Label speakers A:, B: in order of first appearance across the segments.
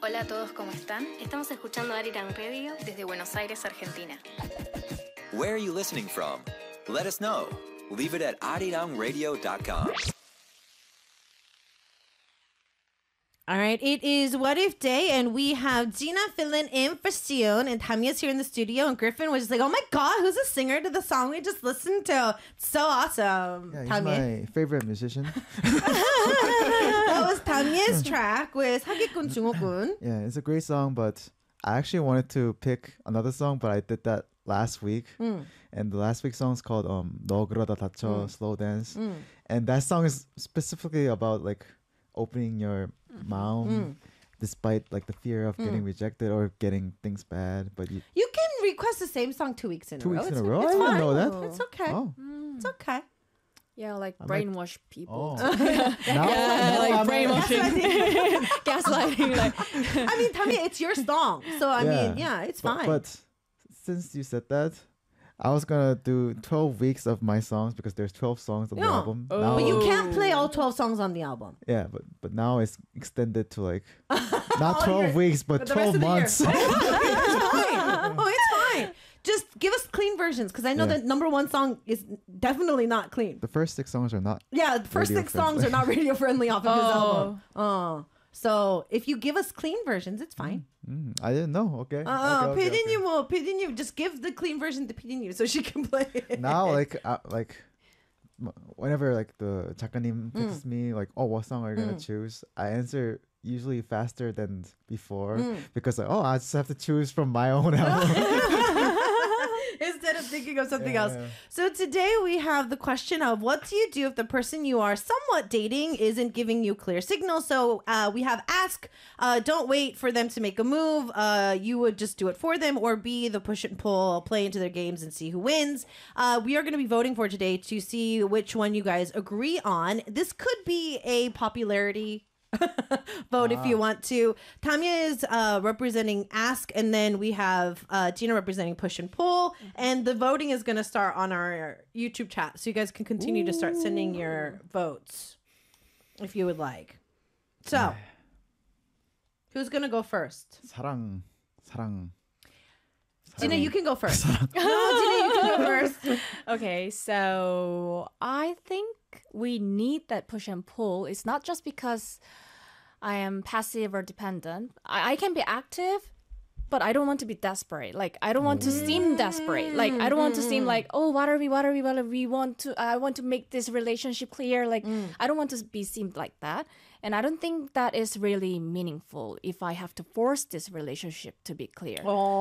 A: Hola a todos, ¿cómo están? Estamos escuchando Arirang Radio desde Buenos Aires, Argentina.
B: Where are you listening from? Let us know. Leave it at arirangradio.com.
C: All right, it is What If Day, and we have Gina filling in for Sion, and Tamia's here in the studio, and Griffin was just like, oh my God, who's the singer to the song we just listened to? So awesome.
D: Yeah, he's
C: Tamia.
D: my favorite musician.
C: That was Tamia's track with 하객군 중호군.
D: Yeah, it's a great song, but I actually wanted to pick another song, but I did that last week. And the last week's song is called 너 그러다 다쳐, Slow Dance. And that song is specifically about like opening your mouth despite like the fear of getting rejected or getting things bad. But you
C: You can request the same song 2 weeks in a
D: 2
C: row.
D: weeks in
C: It's-
D: a row?
C: It's
D: I didn't
C: fine.
D: know that.
C: It's okay.
D: Oh.
C: It's okay.
E: Yeah, like
D: I might-
E: brainwash people.
D: Now,
E: like
D: I'm
E: brainwashing, gaslighting. Like,
C: I mean, Tamia, it's your song. So, I mean, yeah, it's fine.
D: But since you said that, I was gonna do 12 weeks of my songs because there's 12 songs on the
C: Yeah.
D: album.
E: Oh.
D: Now,
C: But you can't play all 12 songs on the album.
D: yeah, but now it's extended to like not 12 weeks, but
C: the rest
D: 12
C: of the year.
D: months.
C: It's fine. Oh, it's fine. Just give us clean versions because I know
D: Yeah.
C: the number one song is definitely not clean.
D: The first 6 songs are not.
C: Yeah, the first
D: Radio
C: 6 songs are not radio friendly off of his album. Oh. So if you give us clean versions, it's fine.
D: I didn't know. Okay. Okay.
C: PD님, just give the clean version to PD님 so she can play it.
D: Now, like whenever like the 작가님 texts me like, oh, what song are you gonna choose? I answer usually faster than before because like, oh, I just have to choose from my own album.
C: Instead of thinking of something
D: Yeah,
C: else.
D: yeah.
C: So today we have the question of what do you do if the person you are somewhat dating isn't giving you clear signals? So we have ask, don't wait for them to make a move. You would just do it for them, or B, the push and pull, play into their games and see who wins. We are going to be voting for today to see which one you guys agree on. This could be a popularity vote if you want to. Tanya is representing Ask, and then we have Gina representing Push and Pull. And the voting is going to start on our YouTube chat, so you guys can continue to start sending your votes if you would like. So, who's going to go first?
D: 사랑.
C: Gina, you can go first. No, Gina, you can go first.
E: okay, so I think we need that push and pull. It's not just because I am passive or dependent. I can be active, but I don't want to be desperate. Like, I don't want to seem desperate. Like, I don't want to seem like, oh, what are we? I want to make this relationship clear. Like, I don't want to be seemed like that. And I don't think that is really meaningful if I have to force this relationship to be clear.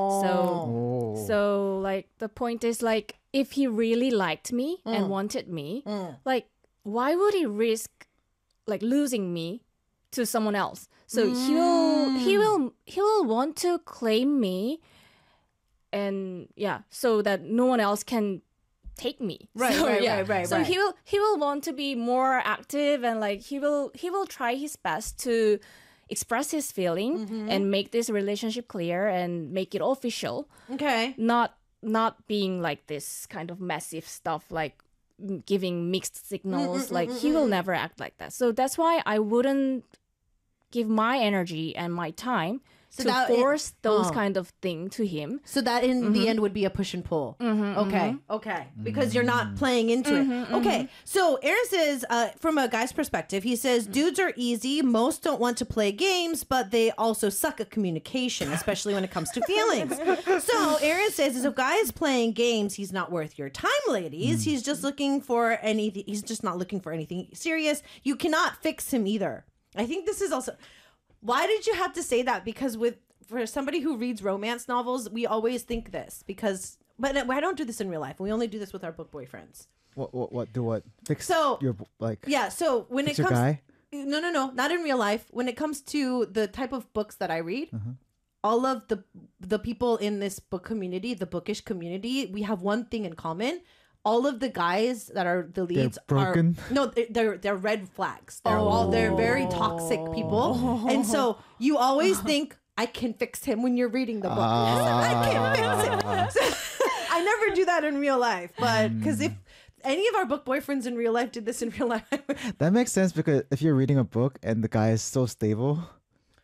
E: So like, the point is like, if he really liked me and wanted me, like, why would he risk like losing me to someone else? So he will want to claim me, and so that no one else can take me.
C: Right,
E: So,
C: right.
E: So he will want to be more active, and like he will try his best to express his feeling and make this relationship clear and make it official.
C: Okay.
E: Not being like this kind of massive stuff, like giving mixed signals. Like he will never act like that. So that's why I wouldn't give my energy and my time
C: So
E: to
C: that
E: force those kind of thing to him.
C: So that in the end would be a push and pull. Okay. Because you're not playing into it. Okay. So Aaron says, from a guy's perspective, he says, dudes are easy. Most don't want to play games, but they also suck at communication, especially when it comes to feelings. So Aaron says, if a guy is playing games, he's not worth your time, ladies. He's just looking for anything. He's just not looking for anything serious. You cannot fix him either. I think this is also... Why did you have to say that? Because for somebody who reads romance novels, we always think this. But I don't do this in real life. We only do this with our book boyfriends.
D: What? Fix
C: So-
D: your like.
C: Yeah. So when
D: Fix
C: it
D: your
C: comes,
D: guy?
C: no, not in real life. When it comes to the type of books that I read, all of the people in this book community, the bookish community, we have one thing in common. All of the guys that are the leads
D: broken?
C: they're red flags. They're very toxic people, and so you always think I can fix him when you're reading the book. I can fix him. So, I never do that in real life, but because if any of our book boyfriends in real life did this in real life,
D: That makes sense because if you're reading a book and the guy is so stable,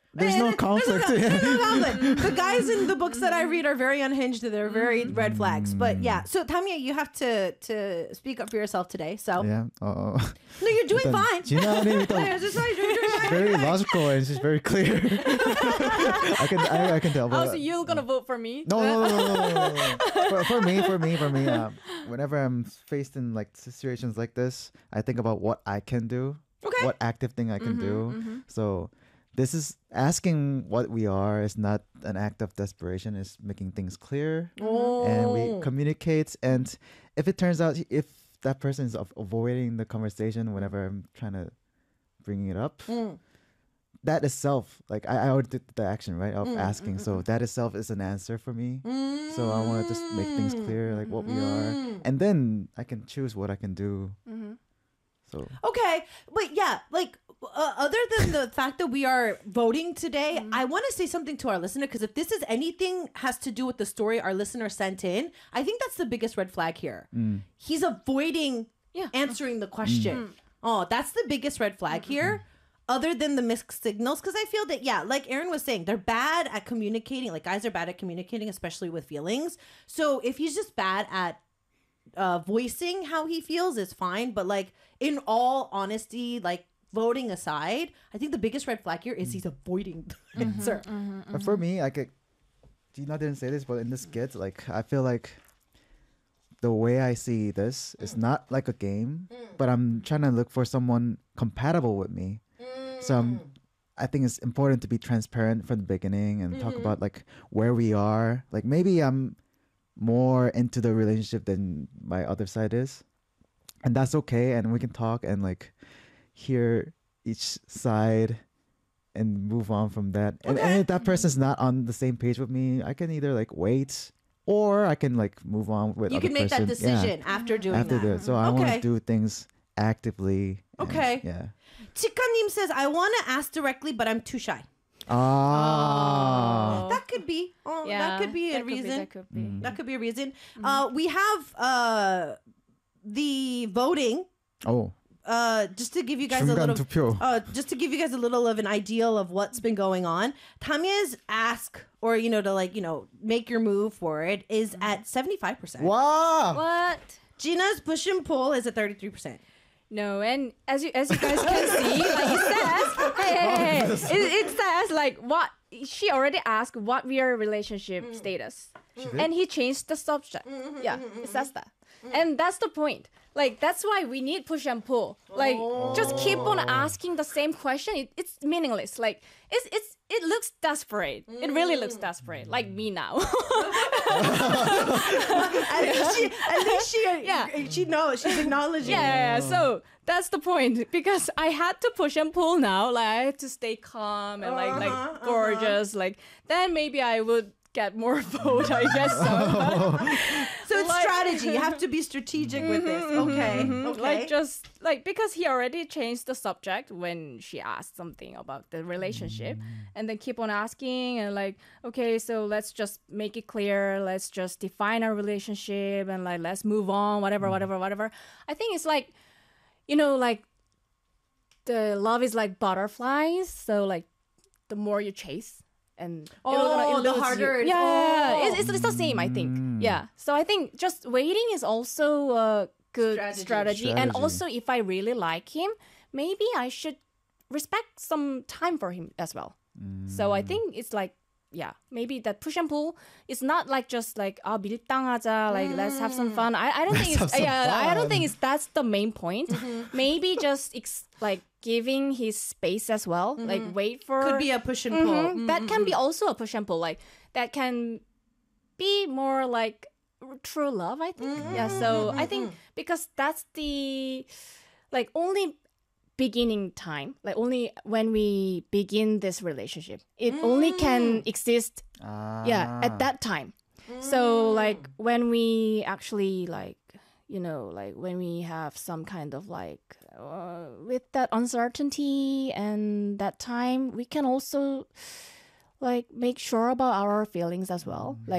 D: There's no conflict.
C: There's no conflict. The guys in the books that I read are very unhinged. They're very red flags. But yeah, so Tamia, you have to speak up for yourself today. So
D: Yeah.
C: no, you're doing fine.
D: Gina,
C: It's just fine. You're doing fine.
D: very logical and she's very clear. I can tell.
E: Oh,
D: But,
E: so you're gonna vote for me?
D: no. For me, whenever I'm faced in like situations like this, I think about what I can do,
C: Okay.
D: what active thing I can do. So this is asking what we are is not an act of desperation. It's making things clear, and we communicate. And if it turns out if that person is avoiding the conversation whenever I'm trying to bring it up. That itself, like I already did the action, right, of asking. So that itself is an answer for me. So I want to just make things clear, like what we are, and then I can choose what I can do. So
C: Okay, but yeah, like other than the fact that we are voting today, I want to say something to our listener because if this is anything has to do with the story our listener sent in, I think that's the biggest red flag here. He's avoiding answering the question. Oh, that's the biggest red flag here. Other than the mixed signals, because I feel that, yeah, like Aaron was saying, they're bad at communicating. Like guys are bad at communicating, especially with feelings. So if he's just bad at voicing how he feels is fine. But like in all honesty, like voting aside, I think the biggest red flag here is he's avoiding the answer.
D: But for me, Gina didn't say this, but in this skit, like I feel like the way I see this is not like a game, but I'm trying to look for someone compatible with me. So I think it's important to be transparent from the beginning and talk about like where we are. Like maybe I'm more into the relationship than my other side is, and that's okay. And we can talk and like hear each side and move on from that. And if that person's not on the same page with me, I can either like wait or I can like move on with.
C: You can make that decision after doing
D: after
C: that.
D: that. So I want to do things actively. and-
C: Okay.
D: Yeah.
C: Chikanim says, I want to ask directly, but I'm too shy.
D: Ah.
C: That could be. That could be a reason.
E: That could be.
C: That could be a reason. We have the voting.
D: Oh.
C: Just to give you guys a little,
D: 중간 투표.
C: just to give you guys a little of an ideal of what's been going on. Tamia's ask, or to like make your move for it, is at 75%.
D: Wow.
E: What?
C: Gina's push and pull is at 33%.
E: No, and as you guys can see, like it says, hey. It says like what she already asked what our relationship status, and he changed the subject. Yeah, it says that, and that's the point. Like that's why we need push and pull. Like just keep on asking the same question. It's meaningless. Like it looks desperate. It really looks desperate. Like me now.
C: At least she knows, she's acknowledging.
E: Yeah, so that's the point because I had to push and pull now. Like I had to stay calm and like gorgeous. Like then maybe I would get more vote. I guess so.
C: So it's strategy. You have to be strategic with this. Okay.
E: Like just like because he already changed the subject when she asked something about the relationship, and then keep on asking and like, okay, so let's just make it clear. Let's just define our relationship and like let's move on. Whatever. I think it's like, like the love is like butterflies. So like the more you chase. And
C: the harder it is.
E: Yeah. It's the same, I think. Yeah. So I think just waiting is also a good strategy. And also, if I really like him, maybe I should respect some time for him as well. So I think it's like, yeah, maybe that push and pull is not like just like 밀당하자, like let's have some fun. I don't think it's I don't think it's that's the main point. Maybe just like giving his space as well. Like wait for
C: Could be a push and pull.
E: That can be also a push and pull. Like that can be more like true love, I think. Yeah. So I think because that's the like only beginning time, like only when we begin this relationship, it only can exist at that time. So like when we actually like like when we have some kind of like with that uncertainty and that time, we can also like make sure about our feelings as well. Like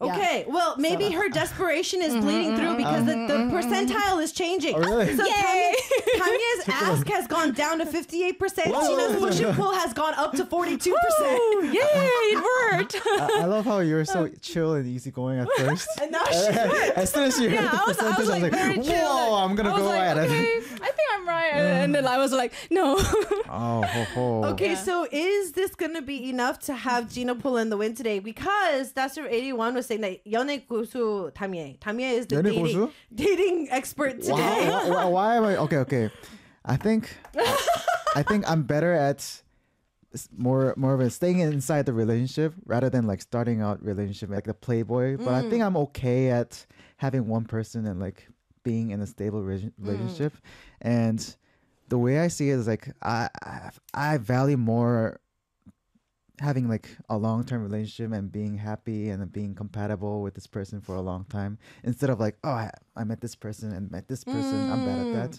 C: Okay, well, maybe her desperation is bleeding through because the percentile is changing.
D: Oh, really?
C: So Tanya's ask has gone down to 58%. Gina's push and pull has gone up to 42%.
E: Yay, it worked.
D: I love how you're so chill and easygoing at first.
C: And now she's
D: As soon as you heard the
E: I was
D: percentage, I was like,
E: very chill.
D: whoa, I'm going to
E: I was
D: go
E: like,
D: at it.
E: okay, I think I'm right. And then I was like, no.
D: Oh, ho, ho.
C: Okay, so is this going to be enough to have Gina pull in the win today? Because that's what 81 was saying that 연애 고수 Tamie. Tamie is the
D: 연애 고수?
C: dating expert today.
D: Why am I okay? I think I'm better at more of a staying inside the relationship rather than like starting out relationship like the playboy. But I think I'm okay at having one person and like being in a stable relationship. And the way I see it is like I value more having like a long-term relationship and being happy and being compatible with this person for a long time instead of like, oh, I met this person and met this person. I'm bad at that.